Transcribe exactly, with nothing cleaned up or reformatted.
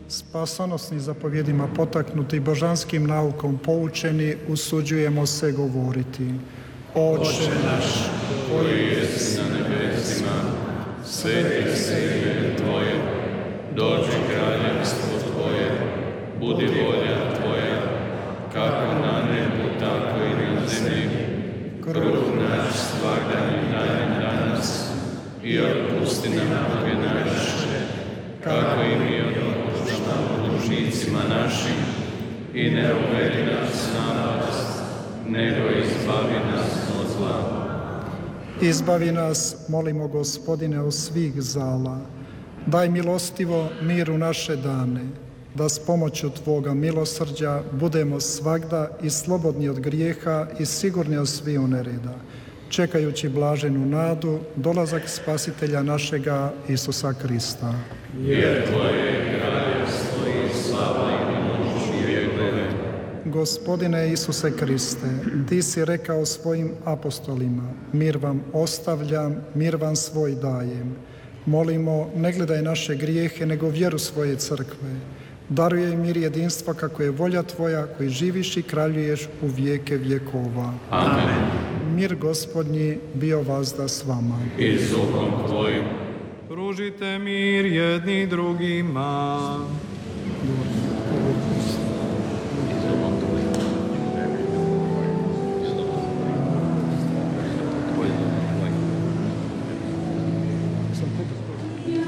spasonosnim zapovjedima potaknuti božanskim naukom poučeni, usuđujemo se govoriti. Oče naš, koji jesi na nebesima, sveti se ime Tvoje, dođi kraljevstvo Tvoje, budi volja Tvoja, kako na nebu, tako i na zemlji. Kruh naš svakdanji daj nam danas i otpusti nam duge naše, kako i mi otpuštamo dužnicima našim, i ne uvedi nas u napast, nego izbavi nas od zla. Izbavi nas, molimo Gospodine, od svih zala. Daj milostivo mir u naše dane, da s pomoću Tvoga milosrđa budemo svagda i slobodni od grijeha i sigurni od sviju nereda, čekajući blaženu nadu, dolazak Spasitelja našega Isusa Krista. Jer Tvoje je kraljevstvo i slava i moć i vjekove. Gospodine Isuse Kriste, Ti si rekao svojim apostolima, mir vam ostavljam, mir vam svoj dajem. Molimo, ne gledaj naše grijehe, nego vjeru svoje crkve. Daruje mir jedinstva kako je volja Tvoja, koji živiš i kraljuješ u vijeke vjekova. Amen. Mir Gospodnji bio vazda s vama. I s duhom Tvojim. Pružite mir jedni drugima.